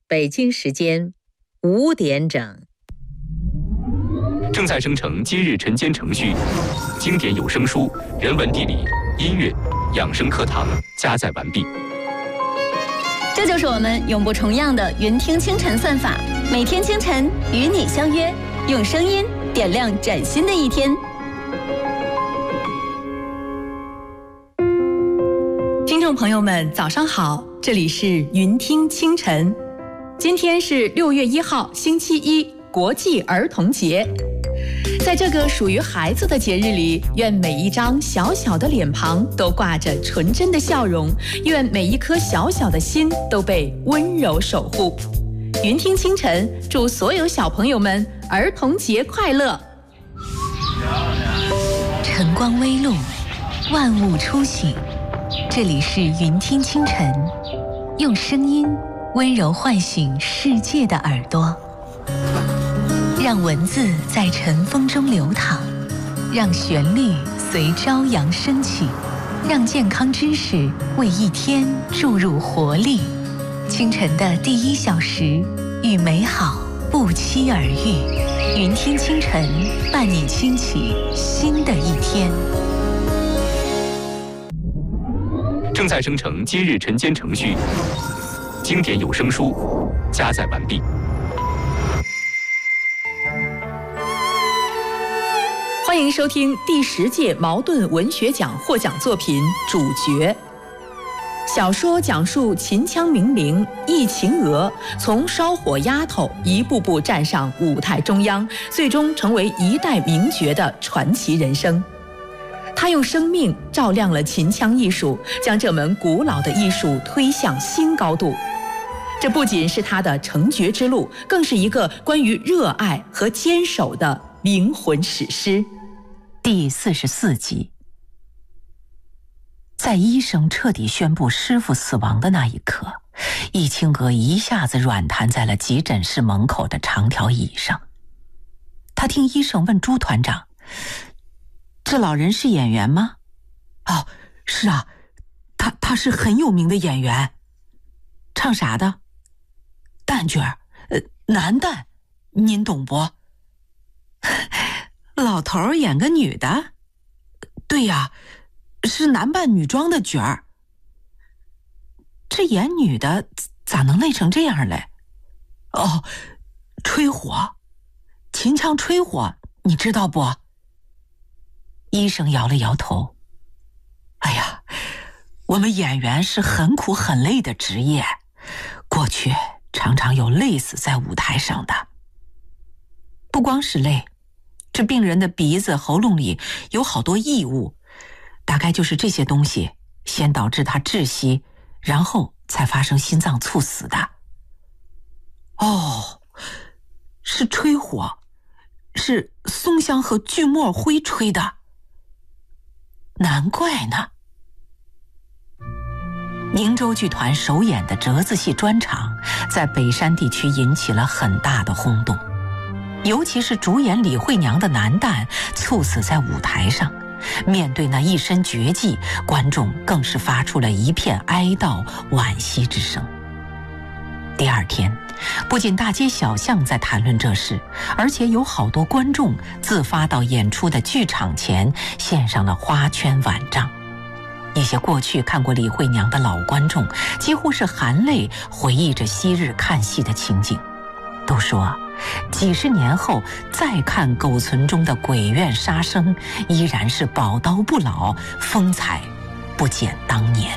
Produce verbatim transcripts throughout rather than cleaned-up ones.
北京时间五点整。 正在生成今日晨间程序，经典有声书、人文地理、音乐、养生课堂加载完毕。 这就是我们永不重样的云听清晨算法，每天清晨与你相约，用声音点亮崭新的一天。 听众朋友们，早上好，这里是云听清晨。今天是六月一号，星期一，国际儿童节。在这个属于孩子的节日里，愿每一张小小的脸庞都挂着纯真的笑容，愿每一颗小小的心都被温柔守护。云听清晨，祝所有小朋友们儿童节快乐。 晨光微露，万物初醒，这里是云听清晨，用声音温柔唤醒世界的耳朵，让文字在晨风中流淌，让旋律随朝阳升起，让健康知识为一天注入活力。清晨的第一小时，与美好不期而遇。云听清晨，伴你轻启新的一天。 正在生成今日晨间程序，经典有声书加载完毕。 欢迎收听第十届茅盾文学奖获奖作品《主角》。小说讲述秦腔名伶易秦娥从烧火丫头一步步站上舞台中央，最终成为一代名角的传奇人生。她用生命照亮了秦腔艺术，将这门古老的艺术推向新高度。这不仅是她的成角之路，更是一个关于热爱和坚守的灵魂史诗。 第四十四集。在医生彻底宣布师傅死亡的那一刻，易清娥一下子软瘫在了急诊室门口的长条椅上。他听医生问朱团长：“这老人是演员吗？”“ 哦，是啊，他他是很有名的演员。”“ 唱啥的？”“ 旦角儿，呃，男旦，您懂不？”“ 老头演个女的？”“ 对呀，是男扮女装的角儿。”“ 这演女的咋能累成这样嘞？”“ 哦，吹火，秦腔吹火，你知道不？” 医生摇了摇头。 “哎呀，我们演员是很苦很累的职业，过去常常有累死在舞台上的。 不光是累，这病人的鼻子喉咙里有好多异物，大概就是这些东西先导致他窒息，然后才发生心脏猝死的。”“ 哦，是吹火，是松香和锯末灰吹的。难怪呢。” 宁州剧团首演的折子戏专场在北山地区引起了很大的轰动，尤其是主演李慧娘的男旦猝死在舞台上，面对那一身绝技，观众更是发出了一片哀悼惋惜之声。第二天，不仅大街小巷在谈论这事，而且有好多观众自发到演出的剧场前献上了花圈碗帐。一些过去看过李慧娘的老观众几乎是含泪回忆着昔日看戏的情景，都说几十年后再看狗存中的鬼怨杀生，依然是宝刀不老，风采不减当年。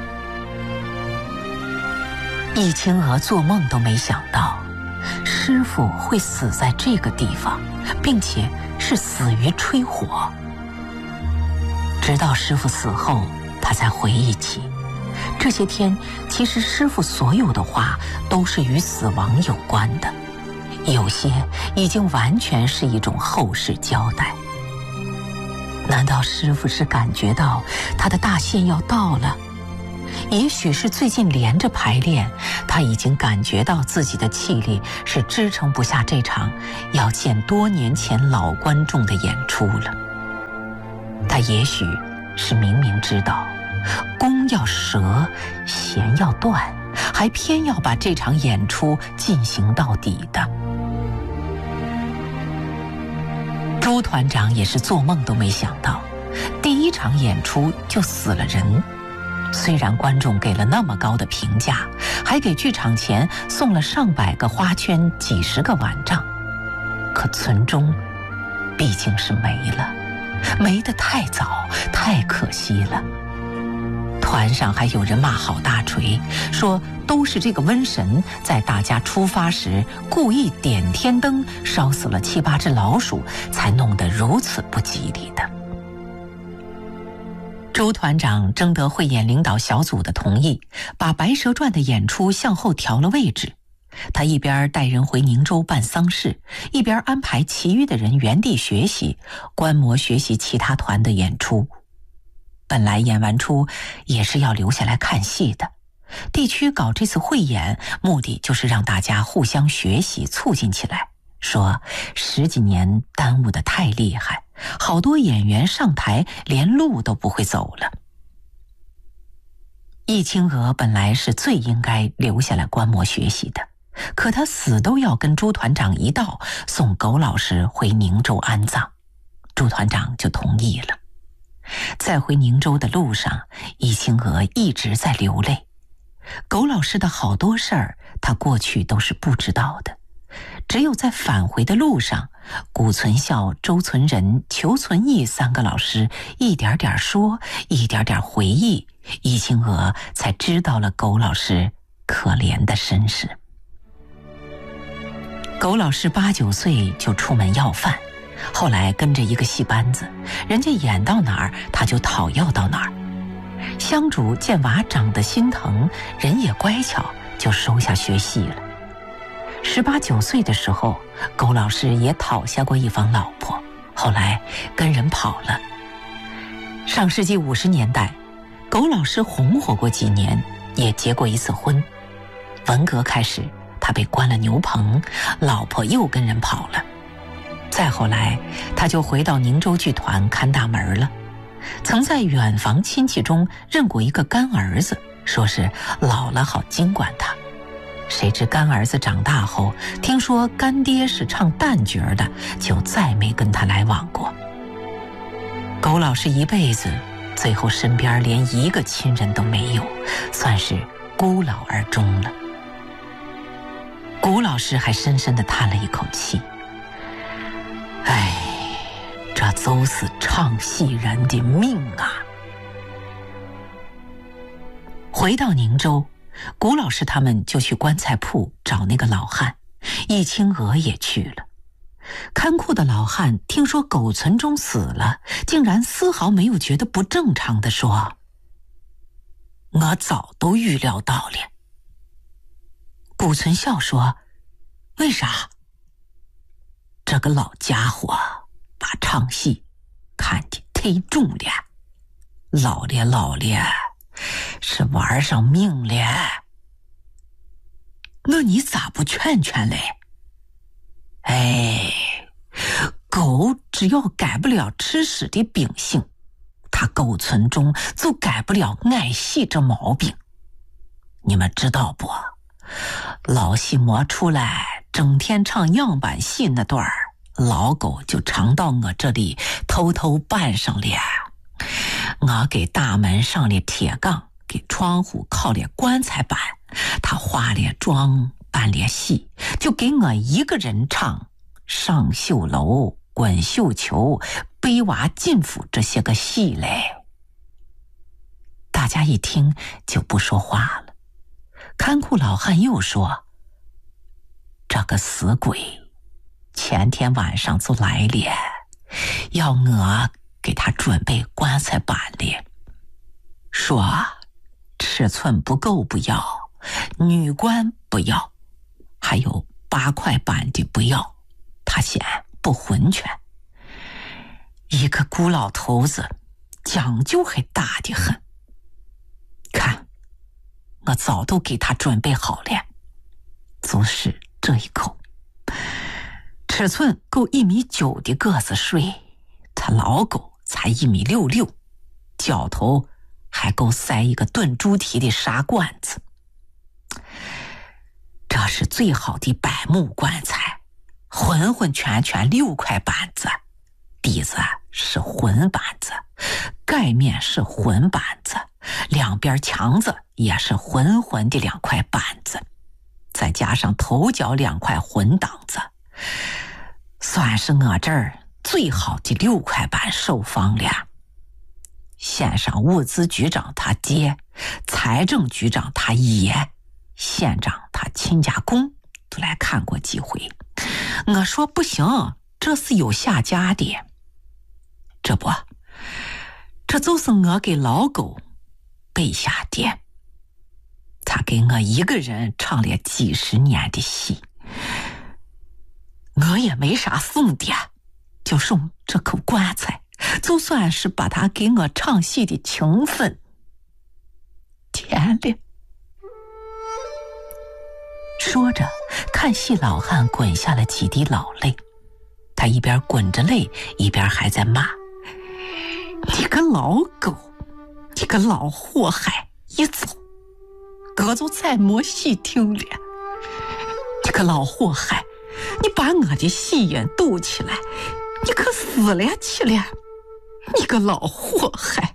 易清娥做梦都没想到师傅会死在这个地方，并且是死于吹火。直到师傅死后，他才回忆起这些天其实师傅所有的话都是与死亡有关的，有些已经完全是一种后事交代。难道师傅是感觉到他的大限要到了？也许是最近连着排练，他已经感觉到自己的气力是支撑不下这场要见多年前老观众的演出了。他也许是明明知道弓要折，弦要断， 还偏要把这场演出进行到底的。周团长也是做梦都没想到，第一场演出就死了人。虽然观众给了那么高的评价，还给剧场前送了上百个花圈、几十个碗账，可村中毕竟是没了，没得太早，太可惜了。团上还有人骂郝大锤，说都是这个瘟神在大家出发时故意点天灯，烧死了七八只老鼠，才弄得如此不吉利的。周团长征得汇演领导小组的同意，把《白蛇传》的演出向后调了位置。他一边带人回宁州办丧事，一边安排其余的人原地学习，观摩学习其他团的演出。本来演完出也是要留下来看戏的，地区搞这次汇演，目的就是让大家互相学习，促进起来。说十几年耽误得太厉害，好多演员上台连路都不会走了。易清娥本来是最应该留下来观摩学习的，可他死都要跟朱团长一道送苟老师回宁州安葬，朱团长就同意了。在回宁州的路上，易清娥一直在流泪。苟老师的好多事儿，他过去都是不知道的。只有在返回的路上，谷存孝、周存仁、裘存义三个老师一点点说，一点点回忆，易清娥才知道了苟老师可怜的身世。苟老师八九岁就出门要饭，后来跟着一个戏班子，人家演到哪儿他就讨要到哪儿。香主见娃长得心疼，人也乖巧，就收下学戏了。十八九岁的时候，苟老师也讨下过一房老婆，后来跟人跑了。上世纪五十年代，苟老师红火过几年，也结过一次婚。文革开始，他被关了牛棚，老婆又跟人跑了。再后来，他就回到宁州剧团看大门了。曾在远房亲戚中认过一个干儿子，说是老了好经管他。谁知干儿子长大后，听说干爹是唱旦角的，就再没跟他来往过。苟老师一辈子，最后身边连一个亲人都没有，算是孤老而终了。谷老师还深深地叹了一口气，哎，这都是唱戏人的命啊。回到宁州，谷老师他们就去棺材铺找那个老汉，易清娥也去了。看库的老汉听说苟存忠死了，竟然丝毫没有觉得不正常地说：“我早都预料到了。”谷存孝说：“为啥？”这个老家伙把唱戏看得忒重了，老了老了，是玩上命了。那你咋不劝劝嘞？哎，狗只要改不了吃屎的秉性，他苟存忠就改不了爱戏这毛病。你们知道不？老戏磨出来，整天唱样板戏那段儿，老狗就常到我这里偷偷扮上了。我给大门上了铁杠，给窗户靠了棺材板，他化了妆扮了戏，就给我一个人唱上绣楼、滚绣球、背娃进府这些个戏嘞。大家一听就不说话了。看库老汉又说：“这个死鬼前天晚上就来了，要我给他准备棺材板了，说尺寸不够不要，女棺不要，还有八块板的不要，他嫌不浑全。一个孤老头子讲究还大得很，看我早都给他准备好了，就是这一口，尺寸够一米九的个子睡，他老狗才一米六六，脚头还够塞一个炖猪蹄的沙罐子。 那是最好的柏木棺材，浑浑全全六块板子，底子是混板子，盖面是混板子，两边墙子也是浑浑的两块板子，再加上头脚两块混档子，算是我这儿最好的六块板寿房了。县上物资局长他爹，财政局长他爷，县长他亲家公都来看过几回。我说不行，这是有下家的。这不，这就是我给老狗背下的。他给我一个人唱了几十年的戏，我也没啥送的，就送这口棺材，就算是把他给我唱戏的情分填了。说着，看戏老汉滚下了几滴老泪，他一边滚着泪，一边还在骂：“你个老狗，你个老祸害！一走，我就再没戏听了。你个老祸害，你把我的戏瘾堵起来，你可死了去了！你个老祸害！”